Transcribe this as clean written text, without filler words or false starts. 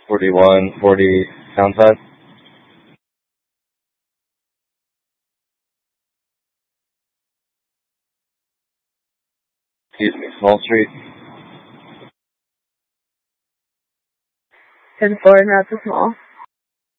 4140 Townside. Excuse me, Small Street. 10-4 and route to Small.